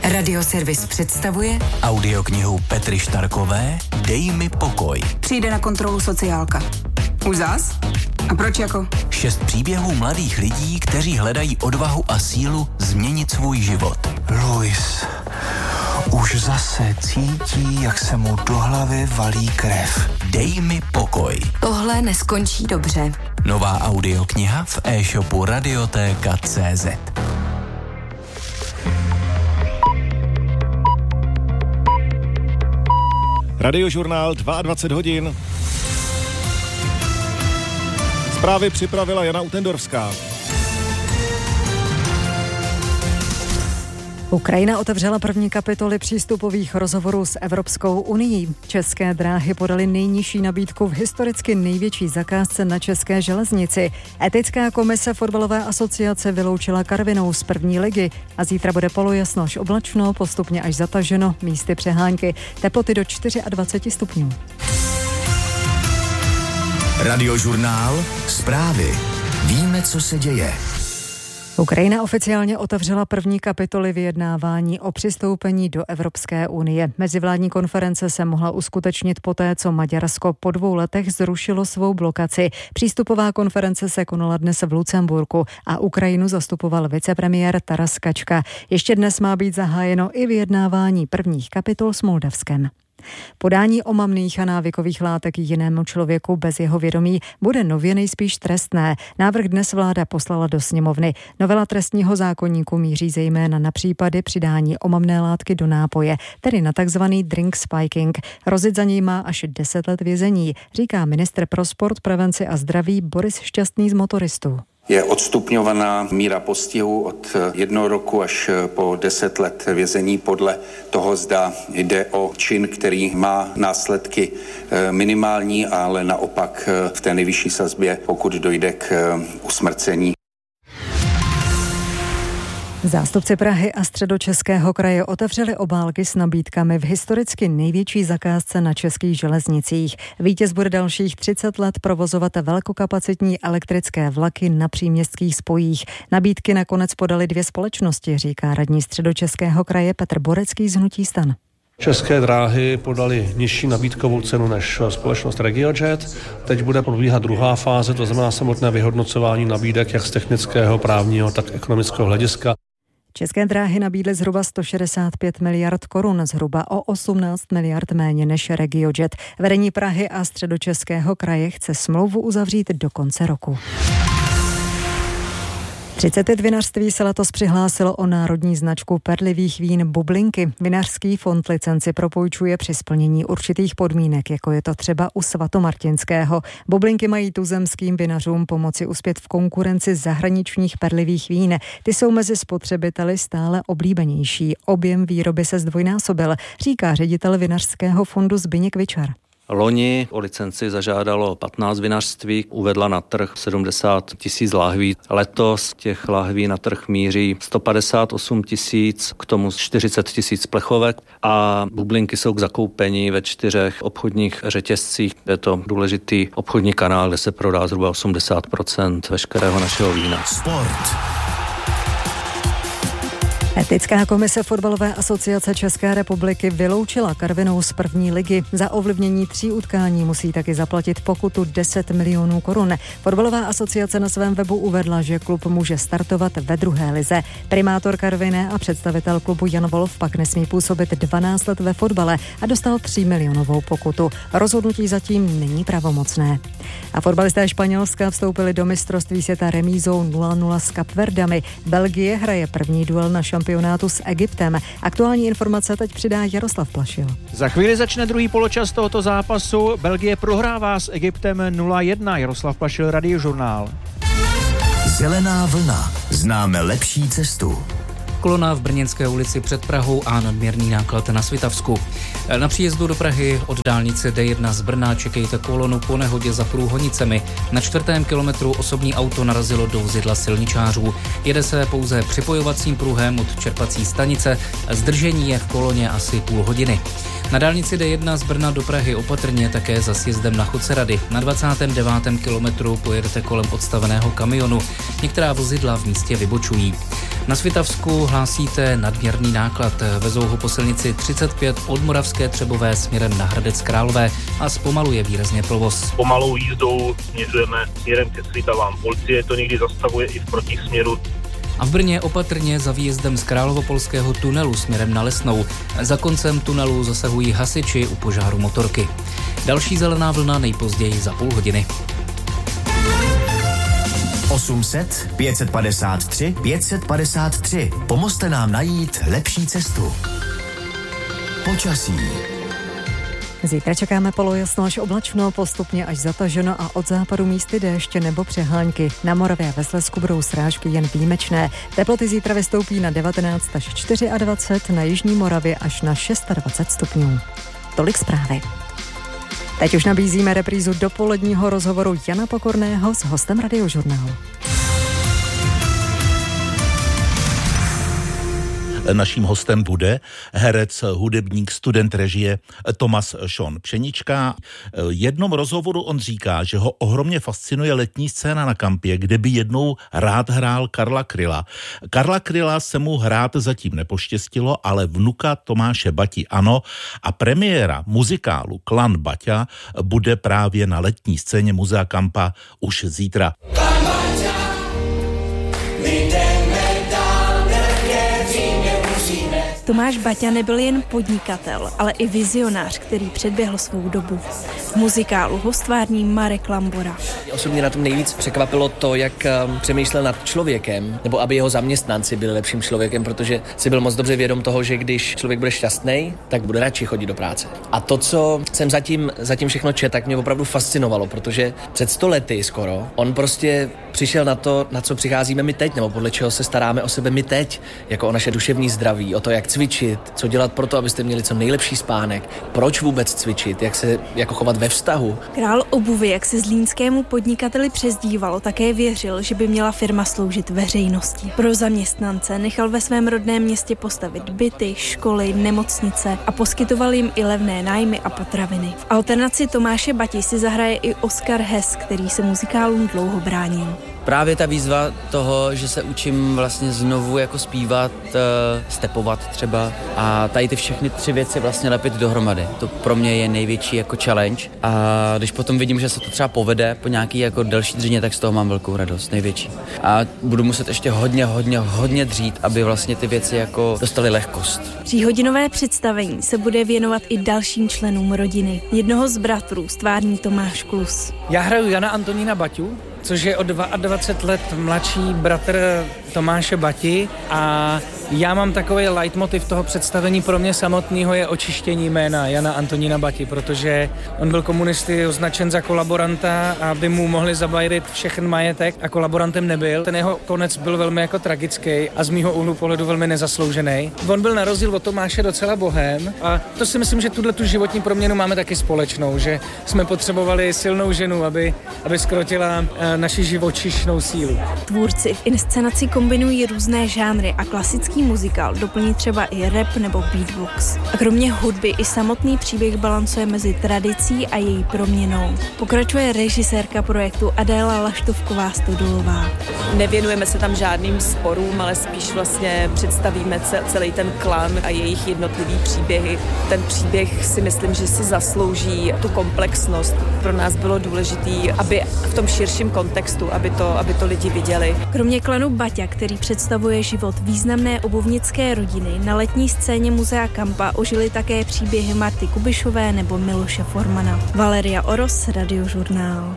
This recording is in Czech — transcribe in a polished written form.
Radioservis představuje audioknihu Petry Štarkové Dej mi pokoj. Přijde na kontrolu sociálka. Už zas? A proč jako? 6 příběhů mladých lidí, kteří hledají odvahu a sílu změnit svůj život. Luis už zase cítí, jak se mu do hlavy valí krev. Dej mi pokoj. Tohle neskončí dobře. Nová audiokniha v e-shopu Radiotéka.cz. Radiožurnál 22 hodin. Zprávy připravila Jana Utendorská. Ukrajina otevřela první kapitoly přístupových rozhovorů s Evropskou unií. České dráhy podaly nejnižší nabídku v historicky největší zakázce na české železnici. Etická komise fotbalové asociace vyloučila Karvinou z první ligy a zítra bude polojasno až oblačno, postupně až zataženo, místy přehánky. Teploty do 24 stupňů. Radiožurnál Zprávy. Víme, co se děje. Ukrajina oficiálně otevřela první kapitoly vyjednávání o přistoupení do Evropské unie. Mezivládní konference se mohla uskutečnit poté, co Maďarsko po 2 letech zrušilo svou blokaci. Přístupová konference se konala dnes v Lucemburku a Ukrajinu zastupoval vicepremiér Taras Kačka. Ještě dnes má být zahájeno i vyjednávání prvních kapitol s Moldavskem. Podání omamných a návykových látek jinému člověku bez jeho vědomí bude nově nejspíš trestné. Návrh dnes vláda poslala do sněmovny. Novela trestního zákoníku míří zejména na případy přidání omamné látky do nápoje, tedy na takzvaný drink spiking. Hrozit za něj má až 10 let vězení, říká ministr pro sport, prevenci a zdraví Boris Šťastný z Motoristů. Je odstupňovaná míra postihu od 1 roku až po 10 let vězení podle toho, zda jde o čin, který má následky minimální, ale naopak v té nejvyšší sazbě, pokud dojde k usmrcení. Zástupci Prahy a Středočeského kraje otevřeli obálky s nabídkami v historicky největší zakázce na českých železnicích. Vítěz bude dalších 30 let provozovat velkokapacitní elektrické vlaky na příměstských spojích. Nabídky nakonec podali 2 společnosti, říká radní Středočeského kraje Petr Borecký z hnutí STAN. České dráhy podali nižší nabídkovou cenu než společnost RegioJet. Teď bude probíhat druhá fáze, to znamená samotné vyhodnocování nabídek jak z technického, právního, tak ekonomického hlediska. České dráhy nabídly zhruba 165 miliard korun, zhruba o 18 miliard méně než RegioJet. Vedení Prahy a Středočeského kraje chce smlouvu uzavřít do konce roku. 35 vinařství se letos přihlásilo o národní značku perlivých vín Bublinky. Vinařský fond licenci propůjčuje při splnění určitých podmínek, jako je to třeba u Svatomartinského. Bublinky mají tuzemským vinařům pomoci uspět v konkurenci zahraničních perlivých vín. Ty jsou mezi spotřebiteli stále oblíbenější. Objem výroby se zdvojnásobil, říká ředitel vinařského fondu Zbyněk Vičar. Loni o licenci zažádalo 15 vinařství, uvedla na trh 70 000 lahví. Letos těch lahví na trh míří 158 000, k tomu 40 000 plechovek a bublinky jsou k zakoupení ve 4 obchodních řetězcích. Je to důležitý obchodní kanál, kde se prodá zhruba 80% veškerého našeho vína. Sport. Etická komise fotbalové asociace České republiky vyloučila Karvinou z první ligy. Za ovlivnění 3 utkání musí taky zaplatit pokutu 10 milionů korun. Fotbalová asociace na svém webu uvedla, že klub může startovat ve 2. lize. Primátor Karviné a představitel klubu Jan Wolf pak nesmí působit 12 let ve fotbale a dostal 3 milionovou pokutu. Rozhodnutí zatím není pravomocné. A fotbalisté Španělska vstoupili do mistrovství světa remízou 0-0 s Kapverdami. Belgie hraje první duel na šampionátu s Egyptem. Aktuální informace teď přidá Jaroslav Plašil. Za chvíli začne druhý poločas tohoto zápasu. Belgie prohrává s Egyptem 0-1. Jaroslav Plašil, Radiožurnál. Zelená vlna. Známe lepší cestu. Kolona v Brněnské ulici před Prahou a nadměrný náklad na Svitavsku. Na příjezdu do Prahy od dálnice D1 z Brna čekejte kolonu po nehodě za Průhonicemi. Na 4. kilometru osobní auto narazilo do vozidla silničářů. Jede se pouze připojovacím pruhem od čerpací stanice. Zdržení je v koloně asi půl hodiny. Na dálnici D1 z Brna do Prahy opatrně také za sjezdem na Chodcerady. Na 29. kilometru pojedete kolem odstaveného kamionu. Některá vozidla v místě vybočují. Na Svitavsku hlásíte nadměrný náklad. Vezou ho po silnici 35 od Moravské Třebové směrem na Hradec Králové a zpomaluje výrazně provoz. Pomalou jízdou směřujeme směrem ke Svitavám. Policie to někdy zastavuje i v protisměru. A v Brně opatrně za výjezdem z Královopolského tunelu směrem na Lesnou. Za koncem tunelu zasahují hasiči u požáru motorky. Další zelená vlna nejpozději za půl hodiny. 800 553 553. Pomozte nám najít lepší cestu. Počasí. Zítra čekáme polojasno až oblačno, postupně až zataženo a od západu místy déšť nebo přehánky. Na Moravě a ve Slezsku budou srážky jen výjimečné. Teploty zítra vystoupí na 19 až 24, na jižní Moravě až na 26 stupňů. Tolik zprávy. Teď už nabízíme reprízu dopoledního rozhovoru Jana Pokorného s hostem Radiožurnálu. Naším hostem bude herec, hudebník, student režie Tomas Šon Pšenička. V jednom rozhovoru on říká, že ho ohromně fascinuje letní scéna na Kampě, kde by jednou rád hrál Karla Kryla. Karla Kryla se mu hrát zatím nepoštěstilo, ale vnuka Tomáše Bati ano, a premiéra muzikálu Klan Baťa bude právě na letní scéně Muzea Kampa už zítra. Tomáš Baťa nebyl jen podnikatel, ale i vizionář, který předběhl svou dobu. V muzikálu ho stvární Marek Lambora. Osobně na tom nejvíc překvapilo to, jak přemýšlel nad člověkem, nebo aby jeho zaměstnanci byli lepším člověkem, protože si byl moc dobře vědom toho, že když člověk bude šťastný, tak bude radši chodit do práce. A to, co jsem zatím všechno četl, tak mě opravdu fascinovalo, protože před 100 lety skoro on prostě přišel na to, na co přicházíme my teď, nebo podle čeho se staráme o sebe my teď, jako o naše duševní zdraví, o to, jak cvičit, co dělat pro to, abyste měli co nejlepší spánek, proč vůbec cvičit, jak se jako chovat ve vztahu. Král obuvy, jak se zlínskému podnikateli přezdívalo, také věřil, že by měla firma sloužit veřejnosti. Pro zaměstnance nechal ve svém rodném městě postavit byty, školy, nemocnice a poskytoval jim i levné nájmy a potraviny. V alternaci Tomáše Bati si zahraje i Oskar Hess, který se muzikálům dlouho bránil. Právě ta výzva toho, že se učím vlastně znovu jako zpívat, stepovat třeba a tady ty všechny 3 věci vlastně lepit dohromady. To pro mě je největší jako challenge a když potom vidím, že se to třeba povede po nějaký jako delší dřině, tak z toho mám velkou radost, největší. A budu muset ještě hodně dřít, aby vlastně ty věci jako dostaly lehkost. 3hodinové představení se bude věnovat i dalším členům rodiny. Jednoho z bratrů stvární Tomáš Klus. Já hraju Jana Antonína Baťu, což je o 22 let mladší bratr Tomáše Bati a já mám takový leitmotiv toho představení pro mě samotného je očištění jména Jana Antonína Bati, protože on byl komunisty označen za kolaboranta, aby mu mohli zabajrit všechen majetek a kolaborantem nebyl. Ten jeho konec byl velmi jako tragický a z mýho úhlu pohledu velmi nezasloužený. On byl na rozdíl od Tomáše docela bohem a to si myslím, že tu životní proměnu máme taky společnou, že jsme potřebovali silnou ženu, aby skrotila naši živočišnou sílu. Tvůrci v inscenaci kombinují různé žánry a klasický muzikál doplní třeba i rap nebo beatbox. A kromě hudby i samotný příběh balancuje mezi tradicí a její proměnou. Pokračuje režisérka projektu Adéla Laštovková Stodolová. Nevěnujeme se tam žádným sporům, ale spíš vlastně představíme celý ten klan a jejich jednotlivý příběhy. Ten příběh si myslím, že si zaslouží tu komplexnost. Pro nás bylo důležitý, aby v tom širším kontextu, aby to lidi viděli. Kromě klanu Baťa, který představuje život významné obuvnické rodiny, na letní scéně Muzea Kampa ožily také příběhy Marty Kubišové nebo Miloše Formana. Valeria Oros, Radiožurnál.